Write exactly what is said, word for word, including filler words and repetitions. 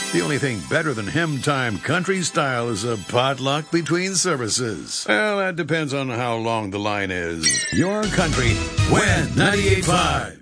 The only thing better than hymn time country style is a potluck between services. Well, that depends on how long the line is. Your country, Win ninety-eight point five.